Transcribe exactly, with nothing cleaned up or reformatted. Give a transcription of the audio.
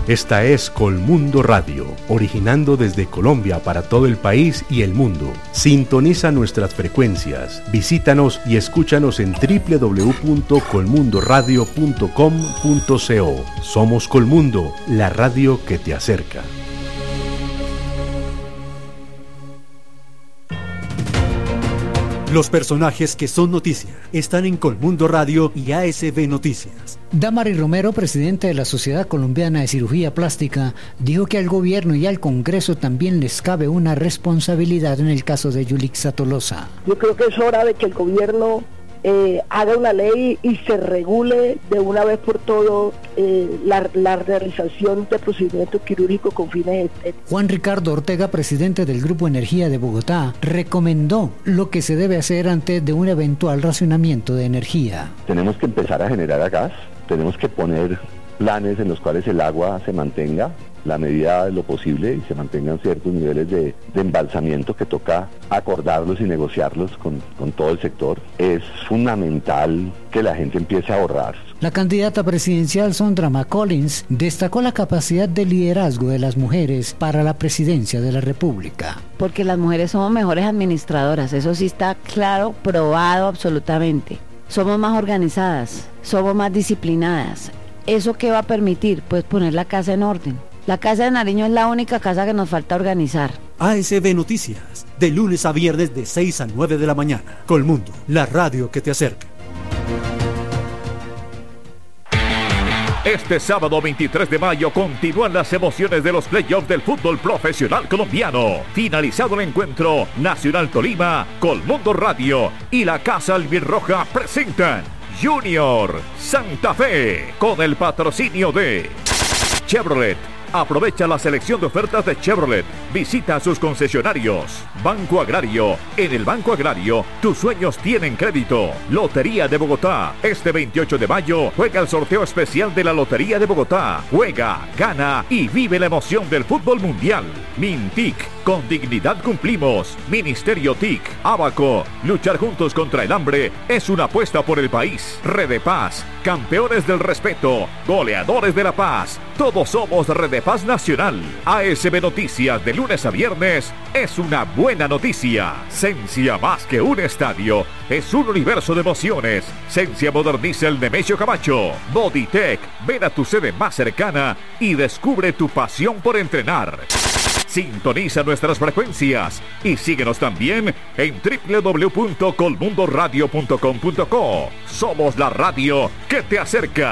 Esta es Colmundo Radio, originando desde Colombia para todo el país y el mundo. Sintoniza nuestras frecuencias, visítanos y escúchanos en doble u doble u doble u punto colmundo radio punto com punto co. Somos Colmundo, la radio que te acerca. Los personajes que son noticia están en Colmundo Radio y A S B Noticias. Damari Romero, presidente de la Sociedad Colombiana de Cirugía Plástica, dijo que al gobierno y al Congreso también les cabe una responsabilidad en el caso de Yulixa Tolosa. Yo creo que es hora de que el gobierno eh, haga una ley y se regule de una vez por todo eh, la, la realización de procedimientos quirúrgicos con fines estéticos. Juan Ricardo Ortega, presidente del Grupo Energía de Bogotá, recomendó lo que se debe hacer antes de un eventual racionamiento de energía. Tenemos que empezar a generar gas, tenemos que poner planes en los cuales el agua se mantenga la medida de lo posible y se mantengan ciertos niveles de, de embalsamiento que toca acordarlos y negociarlos con, con todo el sector. Es fundamental que la gente empiece a ahorrar. La candidata presidencial Sondra McCollins destacó la capacidad de liderazgo de las mujeres para la presidencia de la República. Porque las mujeres somos mejores administradoras, eso sí está claro, probado absolutamente. Somos más organizadas, somos más disciplinadas. ¿Eso qué va a permitir? Pues poner la casa en orden. La Casa de Nariño es la única casa que nos falta organizar. A S B Noticias, de lunes a viernes de seis a nueve de la mañana. Colmundo, la radio que te acerca. Este sábado veintitrés de mayo continúan las emociones de los playoffs del fútbol profesional colombiano. Finalizado el encuentro, Nacional Tolima, Colmundo Radio y la Casa Albirroja presentan Junior Santa Fe con el patrocinio de Chevrolet. Aprovecha la selección de ofertas de Chevrolet. Visita a sus concesionarios. Banco Agrario. En el Banco Agrario, tus sueños tienen crédito. Lotería de Bogotá. Este veintiocho de mayo juega el sorteo especial de la Lotería de Bogotá. Juega, gana y vive la emoción del fútbol mundial. Mintic. Con dignidad cumplimos. Ministerio T I C. Abaco. Luchar juntos contra el hambre es una apuesta por el país. Red Paz. Campeones del respeto. Goleadores de la paz. Todos somos Red Paz Nacional. A S B Noticias de lunes a viernes es una buena noticia. Sensia, más que un estadio, es un universo de emociones. Sensia moderniza el Nemesio Camacho. Bodytech. Ven a tu sede más cercana y descubre tu pasión por entrenar. Sintoniza nuestras frecuencias y síguenos también en doble u doble u doble u punto colmundo radio punto com punto co. Somos la radio que te acerca.